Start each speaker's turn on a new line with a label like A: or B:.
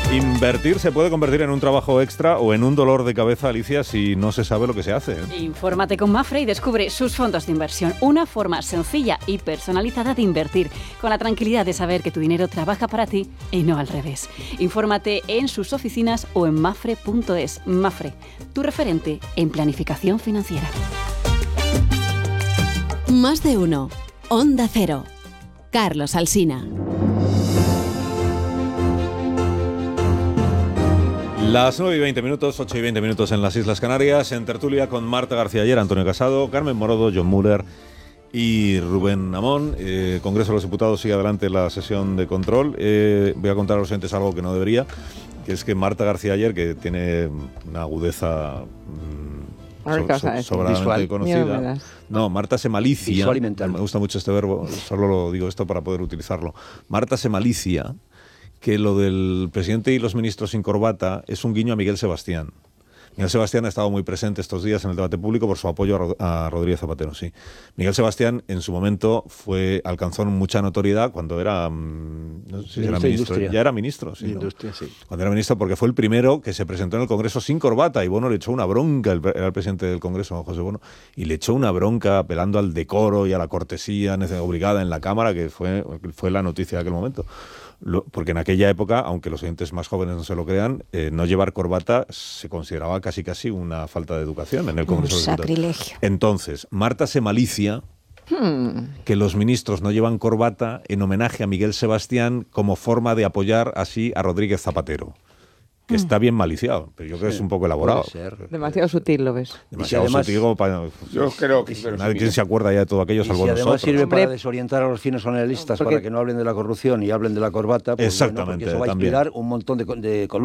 A: Invertir se puede convertir en un trabajo extra o en un dolor de cabeza, Alicia, si no se sabe lo que se hace.
B: Infórmate con Mapfre y descubre sus fondos de inversión. Una forma sencilla y personalizada de invertir, con la tranquilidad de saber que tu dinero trabaja para ti y no al revés. Infórmate en sus oficinas o en mapfre.es. Mapfre, tu referente en planificación financiera.
C: Más de uno. Onda Cero. Carlos Alsina.
A: Las 9:20, 8:20 en las Islas Canarias, en tertulia con Marta García Aller, Antonio Casado, Carmen Morodo, John Muller y Rubén Amón. Congreso de los Diputados sigue adelante la sesión de control. Voy a contar a los oyentes algo que no debería, que es que Marta García Aller, que tiene una agudeza sobradamente conocida. No, Marta se malicia.
D: Visual y mental.
A: Me gusta mucho este verbo, solo lo digo esto para poder utilizarlo. Marta se malicia que lo del presidente y los ministros sin corbata es un guiño a Miguel Sebastián. Miguel Sebastián ha estado muy presente estos días en el debate público por su apoyo a Rodríguez Zapatero, sí. Miguel Sebastián, en su momento, alcanzó mucha notoriedad cuando era, no sé si era ministro, ya era ministro, sí, ¿no?
D: Industria, sí.
A: Cuando era ministro, porque fue el primero que se presentó en el Congreso sin corbata, y Bono le echó una bronca, era el presidente del Congreso, José Bono, y le echó una bronca apelando al decoro y a la cortesía obligada en la Cámara, que fue la noticia de aquel momento. Porque en aquella época, aunque los oyentes más jóvenes no se lo crean, no llevar corbata se consideraba casi una falta de educación en el Congreso de los Diputados.
C: Sacrilegio.
A: Entonces, Marta se malicia que los ministros no llevan corbata en homenaje a Miguel Sebastián como forma de apoyar así a Rodríguez Zapatero. Que está bien maliciado, pero yo creo que es un poco elaborado.
E: Demasiado sutil, ¿lo ves?
A: Demasiado
D: además,
A: sutil como para...
F: Yo creo que...
A: Nadie se acuerda ya de todo aquello, salvo
D: y si además
A: nosotros.
D: sirve para desorientar a los finos analistas, para que no hablen de la corrupción y hablen de la corbata, pues
A: exactamente,
D: bueno, porque eso va a inspirar un montón de columnas.